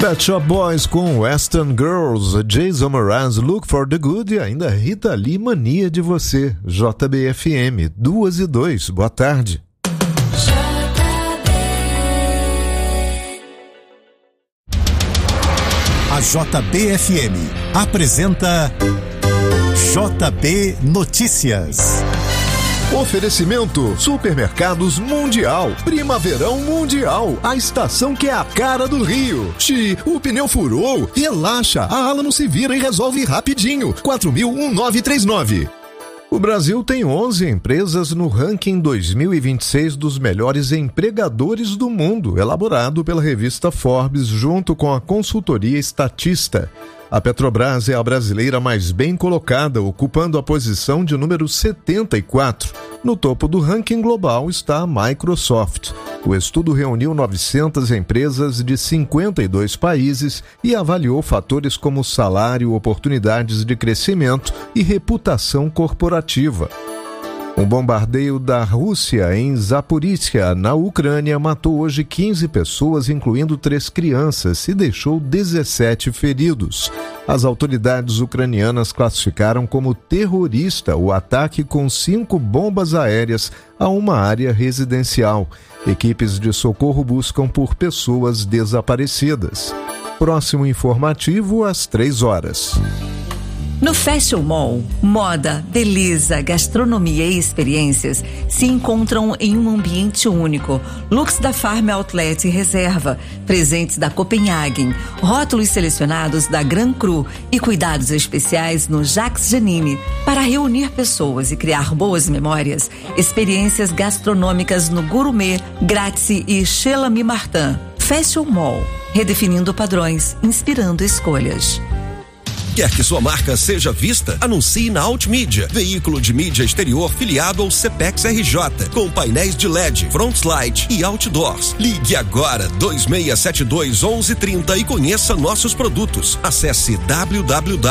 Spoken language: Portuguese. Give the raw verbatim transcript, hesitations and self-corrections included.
Pet Shop Boys com Western Girls, Jason Mraz, Look for the Good e ainda Rita Lee, Mania de Você. J B F M, duas e dois, boa tarde. A J B F M apresenta J B Notícias. Oferecimento Supermercados Mundial, Primaverão Mundial, a estação que é a cara do Rio. Xi, o pneu furou, relaxa, a Ala não se vira e resolve rapidinho. quatro mil um nove três nove. O Brasil tem onze empresas no ranking dois mil e vinte e seis dos melhores empregadores do mundo, elaborado pela revista Forbes junto com a consultoria Statista. A Petrobras é a brasileira mais bem colocada, ocupando a posição de número setenta e quatro. No topo do ranking global está a Microsoft. O estudo reuniu novecentas empresas de cinquenta e dois países e avaliou fatores como salário, oportunidades de crescimento e reputação corporativa. Um bombardeio da Rússia em Zaporizhia, na Ucrânia, matou hoje quinze pessoas, incluindo três crianças, e deixou dezessete feridos. As autoridades ucranianas classificaram como terrorista o ataque com cinco bombas aéreas a uma área residencial. Equipes de socorro buscam por pessoas desaparecidas. Próximo informativo às três horas. No Fashion Mall, moda, beleza, gastronomia e experiências se encontram em um ambiente único. Looks da Farm Outlet e Reserva, presentes da Copenhagen, rótulos selecionados da Gran Cru e cuidados especiais no Jacques Janine. Para reunir pessoas e criar boas memórias, experiências gastronômicas no Gourmet, Grazie e Chez L'Ami Martin. Fashion Mall, redefinindo padrões, inspirando escolhas. Quer que sua marca seja vista? Anuncie na Altmídia, veículo de mídia exterior filiado ao Cepex R J, com painéis de L E D, front slide e outdoors. Ligue agora dois seis sete dois, onze trinta e conheça nossos produtos. Acesse w w w